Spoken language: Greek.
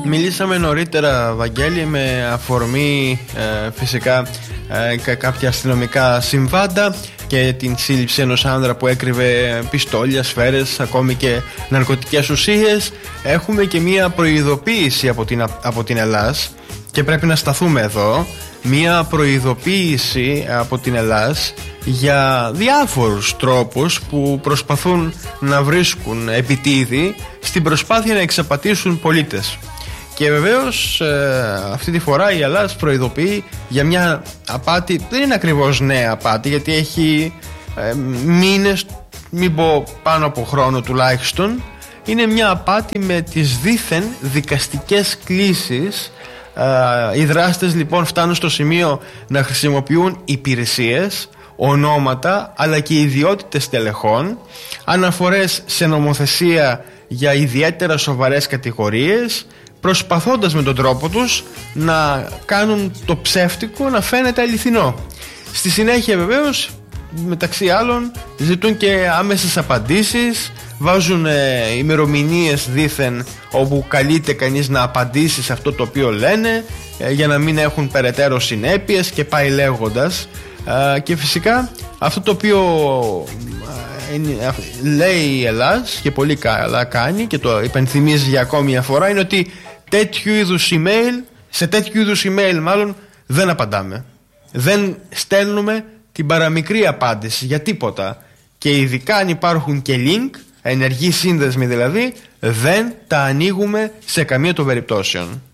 Μιλήσαμε νωρίτερα, Βαγγέλη, με αφορμή φυσικά κάποια αστυνομικά συμβάντα και την σύλληψη ενός άνδρα που έκρυβε πιστόλια, σφαίρες, ακόμη και ναρκωτικές ουσίες. Έχουμε και μία προειδοποίηση από την Ελλάς και πρέπει να σταθούμε εδώ. Μία προειδοποίηση από την Ελλάς για διάφορους τρόπους που προσπαθούν να βρίσκουν επιτίδη στην προσπάθεια να εξαπατήσουν πολίτες. Και βεβαίως αυτή τη φορά η Ελλάς προειδοποιεί για μια απάτη. Δεν είναι ακριβώς νέα απάτη, γιατί έχει μήνες, μην πω πάνω από χρόνο τουλάχιστον. Είναι μια απάτη με τις δήθεν δικαστικές κλήσεις. Οι δράστες λοιπόν φτάνουν στο σημείο να χρησιμοποιούν υπηρεσίες, ονόματα αλλά και ιδιότητες τελεχών, αναφορές σε νομοθεσία για ιδιαίτερα σοβαρές κατηγορίες, προσπαθώντας με τον τρόπο τους να κάνουν το ψεύτικο να φαίνεται αληθινό. Στη συνέχεια βεβαίως, μεταξύ άλλων, ζητούν και άμεσες απαντήσεις, βάζουν ημερομηνίες δήθεν όπου καλείται κανείς να απαντήσει σε αυτό το οποίο λένε, για να μην έχουν περαιτέρω συνέπειες και πάει λέγοντας. Και φυσικά αυτό το οποίο λέει η Ελλάς και πολύ καλά κάνει και το υπενθυμίζει για ακόμη μια φορά, είναι ότι σε τέτοιου είδους email μάλλον δεν απαντάμε. Δεν στέλνουμε την παραμικρή απάντηση για τίποτα. Και ειδικά αν υπάρχουν και link, ενεργοί σύνδεσμοι δηλαδή, δεν τα ανοίγουμε σε καμία των περιπτώσεων.